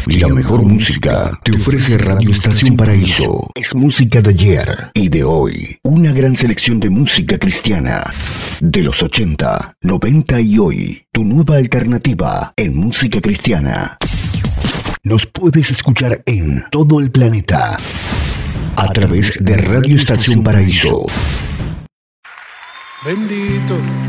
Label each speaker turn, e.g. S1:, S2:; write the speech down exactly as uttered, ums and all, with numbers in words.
S1: La mejor música te ofrece Radio Estación Paraíso. Es música de ayer y de hoy. Una gran selección de música cristiana. De los ochenta, noventa y hoy. Tu nueva alternativa en música cristiana. Nos puedes escuchar en todo el planeta a través de Radio Estación Paraíso.
S2: Bendito